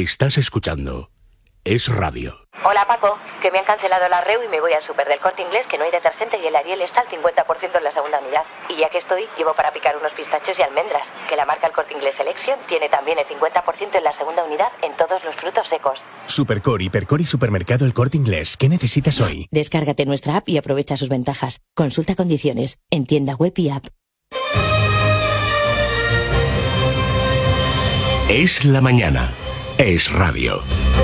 Estás escuchando Es Radio. Hola Paco, que me han cancelado la REU y me voy al súper del Corte Inglés, que no hay detergente y el Ariel está al 50% en la segunda unidad. Y ya que estoy, llevo para picar unos pistachos y almendras, que la marca El Corte Inglés Selection tiene también el 50% en la segunda unidad en todos los frutos secos. Supercor, Hipercor y Supermercado El Corte Inglés. ¿Qué necesitas hoy? Descárgate nuestra app y aprovecha sus ventajas. Consulta condiciones en tienda web y app. Es la mañana. Es Radio.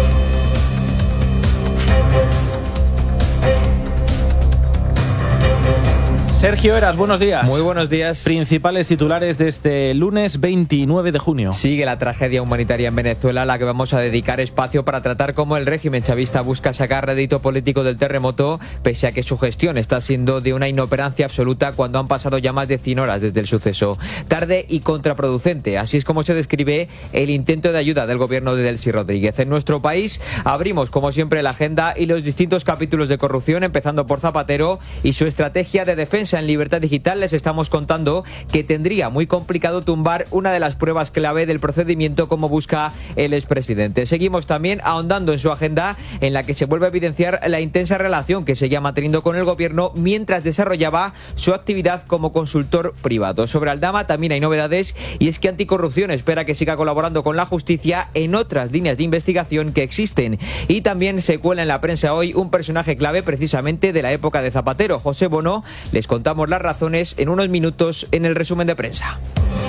Sergio Eras, buenos días. Muy buenos días. Principales titulares de este lunes 29 de junio. Sigue la tragedia humanitaria en Venezuela, a la que vamos a dedicar espacio para tratar cómo el régimen chavista busca sacar rédito político del terremoto, pese a que su gestión está siendo de una inoperancia absoluta cuando han pasado ya más de 100 horas desde el suceso. Tarde y contraproducente, así es como se describe el intento de ayuda del gobierno de Delcy Rodríguez. En nuestro país abrimos, como siempre, la agenda y los distintos capítulos de corrupción, empezando por Zapatero y su estrategia de defensa en Libertad Digital. Les estamos contando que tendría muy complicado tumbar una de las pruebas clave del procedimiento, como busca el expresidente. Seguimos también ahondando en su agenda, en la que se vuelve a evidenciar la intensa relación que seguía manteniendo con el gobierno mientras desarrollaba su actividad como consultor privado. Sobre Aldama también hay novedades, y es que Anticorrupción espera que siga colaborando con la justicia en otras líneas de investigación que existen. Y también se cuela en la prensa hoy un personaje clave precisamente de la época de Zapatero, José Bono. Les contamos las razones en unos minutos en el resumen de prensa.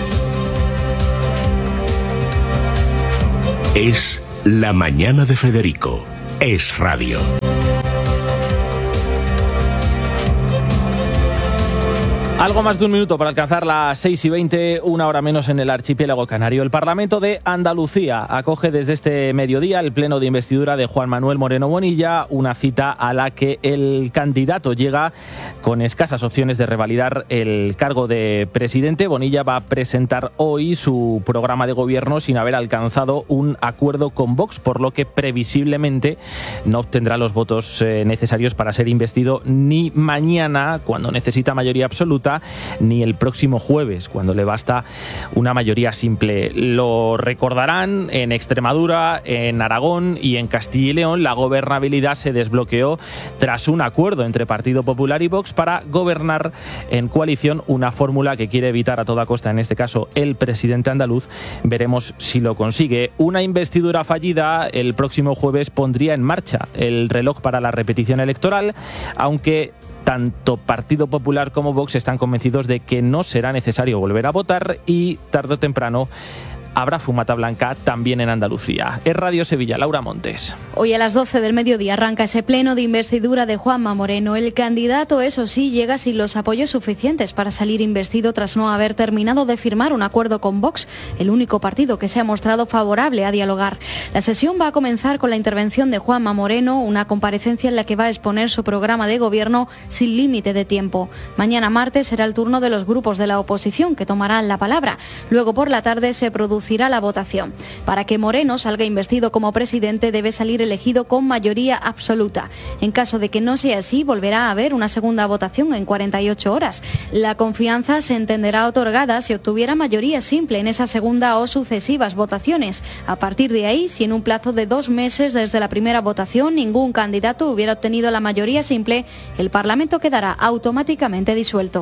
Es la mañana de Federico. Es Radio. Algo más de un minuto para alcanzar las 6:20, una hora menos en el archipiélago canario. El Parlamento de Andalucía acoge desde este mediodía el pleno de investidura de Juan Manuel Moreno Bonilla, una cita a la que el candidato llega con escasas opciones de revalidar el cargo de presidente. Bonilla va a presentar hoy su programa de gobierno sin haber alcanzado un acuerdo con Vox, por lo que previsiblemente no obtendrá los votos necesarios para ser investido ni mañana, cuando necesita mayoría absoluta, ni el próximo jueves, cuando le basta una mayoría simple. Lo recordarán, en Extremadura, en Aragón y en Castilla y León la gobernabilidad se desbloqueó tras un acuerdo entre Partido Popular y Vox para gobernar en coalición, una fórmula que quiere evitar a toda costa, en este caso, el presidente andaluz. Veremos si lo consigue. Una investidura fallida el próximo jueves pondría en marcha el reloj para la repetición electoral, aunque tanto Partido Popular como Vox están convencidos de que no será necesario volver a votar y tarde o temprano habrá fumata blanca también en Andalucía. Es Radio Sevilla, Laura Montes. Hoy a las 12 del mediodía arranca ese pleno de investidura de Juanma Moreno. El candidato, eso sí, llega sin los apoyos suficientes para salir investido tras no haber terminado de firmar un acuerdo con Vox, el único partido que se ha mostrado favorable a dialogar. La sesión va a comenzar con la intervención de Juanma Moreno, una comparecencia en la que va a exponer su programa de gobierno sin límite de tiempo. Mañana martes será el turno de los grupos de la oposición, que tomarán la palabra. Luego por la tarde se producirá la votación. Para que Moreno salga investido como presidente debe salir elegido con mayoría absoluta. En caso de que no sea así, volverá a haber una segunda votación en 48 horas. La confianza se entenderá otorgada si obtuviera mayoría simple en esa segunda o sucesivas votaciones. A partir de ahí, si en un plazo de 2 meses desde la primera votación ningún candidato hubiera obtenido la mayoría simple, el Parlamento quedará automáticamente disuelto.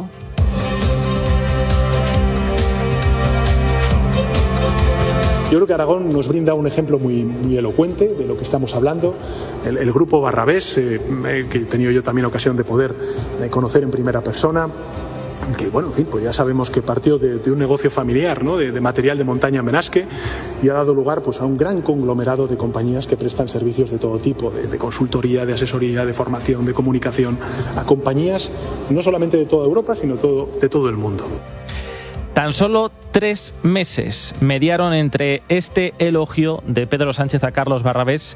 Yo creo que Aragón nos brinda un ejemplo muy elocuente de lo que estamos hablando. El grupo Barrabés, que he tenido yo también ocasión de poder conocer en primera persona, que bueno, en fin, pues ya sabemos que partió de un negocio familiar, ¿no? de material de montaña en Benasque, y ha dado lugar pues a un gran conglomerado de compañías que prestan servicios de todo tipo, de consultoría, de asesoría, de formación, de comunicación, a compañías no solamente de toda Europa, sino de todo el mundo. Tan solo 3 meses mediaron entre este elogio de Pedro Sánchez a Carlos Barrabés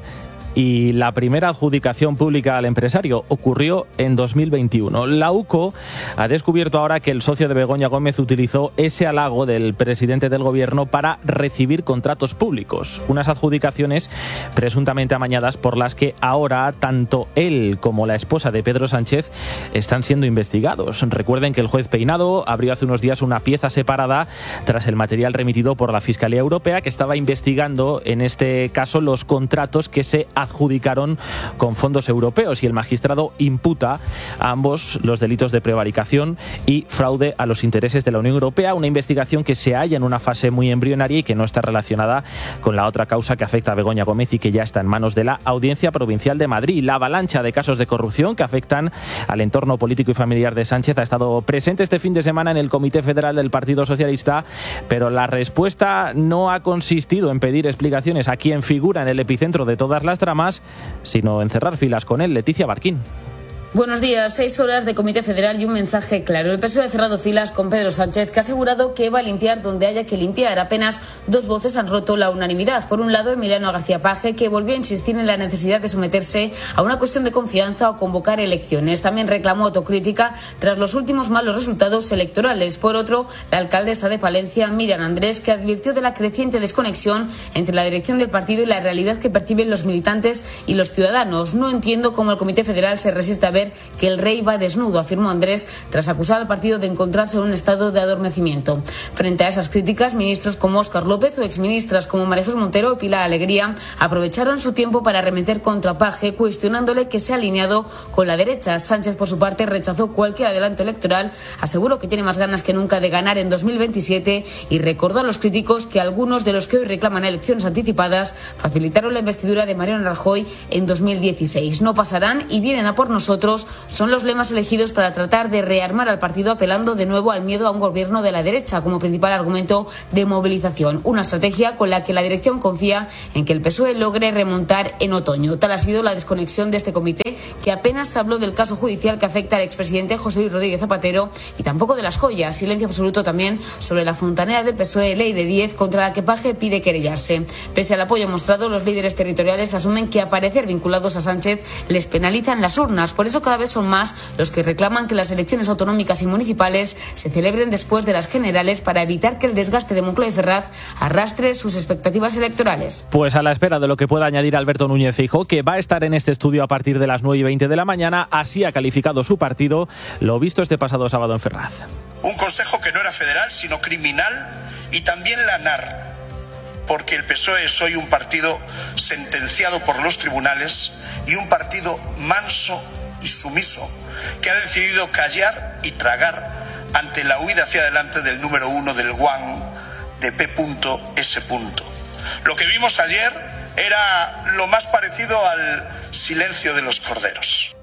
y la primera adjudicación pública al empresario ocurrió en 2021. La UCO ha descubierto ahora que el socio de Begoña Gómez utilizó ese halago del presidente del gobierno para recibir contratos públicos, unas adjudicaciones presuntamente amañadas por las que ahora tanto él como la esposa de Pedro Sánchez están siendo investigados. Recuerden que el juez Peinado abrió hace unos días una pieza separada tras el material remitido por la Fiscalía Europea, que estaba investigando en este caso los contratos que se adjudicaron con fondos europeos, y el magistrado imputa a ambos los delitos de prevaricación y fraude a los intereses de la Unión Europea, una investigación que se halla en una fase muy embrionaria y que no está relacionada con la otra causa que afecta a Begoña Gómez y que ya está en manos de la Audiencia Provincial de Madrid. La avalancha de casos de corrupción que afectan al entorno político y familiar de Sánchez ha estado presente este fin de semana en el Comité Federal del Partido Socialista, pero la respuesta no ha consistido en pedir explicaciones a quien figura en el epicentro de todas las tramas, sino en cerrar filas con él. Leticia Barquín. Buenos días. 6 horas de Comité Federal y un mensaje claro. El PSOE ha cerrado filas con Pedro Sánchez, que ha asegurado que va a limpiar donde haya que limpiar. Apenas 2 voces han roto la unanimidad. Por un lado, Emiliano García Paje, que volvió a insistir en la necesidad de someterse a una cuestión de confianza o convocar elecciones. También reclamó autocrítica tras los últimos malos resultados electorales. Por otro, la alcaldesa de Palencia, Miriam Andrés, que advirtió de la creciente desconexión entre la dirección del partido y la realidad que perciben los militantes y los ciudadanos. No entiendo cómo el Comité Federal se resiste a ver que el rey va desnudo, afirmó Andrés, tras acusar al partido de encontrarse en un estado de adormecimiento. Frente a esas críticas, ministros como Óscar López o exministras como María Jesús Montero o Pilar Alegría aprovecharon su tiempo para arremeter contra Paje, cuestionándole que se ha alineado con la derecha. Sánchez, por su parte, rechazó cualquier adelanto electoral, aseguró que tiene más ganas que nunca de ganar en 2027 y recordó a los críticos que algunos de los que hoy reclaman elecciones anticipadas facilitaron la investidura de Mariano Rajoy en 2016. No pasarán y vienen a por nosotros son los lemas elegidos para tratar de rearmar al partido, apelando de nuevo al miedo a un gobierno de la derecha como principal argumento de movilización. Una estrategia con la que la dirección confía en que el PSOE logre remontar en otoño. Tal ha sido la desconexión de este comité, que apenas habló del caso judicial que afecta al expresidente José Luis Rodríguez Zapatero y tampoco de las joyas. Silencio absoluto también sobre la fontanera del PSOE, Ley de 10, contra la que Paje pide querellarse. Pese al apoyo mostrado, los líderes territoriales asumen que aparecer vinculados a Sánchez les penaliza en las urnas. Por eso cada vez son más los que reclaman que las elecciones autonómicas y municipales se celebren después de las generales para evitar que el desgaste de Moncloa y Ferraz arrastre sus expectativas electorales. Pues a la espera de lo que pueda añadir Alberto Núñez Feijóo, que va a estar en este estudio a partir de las 9:20 de la mañana, así ha calificado su partido lo visto este pasado sábado en Ferraz. Un consejo que no era federal, sino criminal, y también la NAR, porque el PSOE es hoy un partido sentenciado por los tribunales y un partido manso y sumiso, que ha decidido callar y tragar ante la huida hacia adelante del número 1 del Guan de P.S. Lo que vimos ayer era lo más parecido al silencio de los corderos.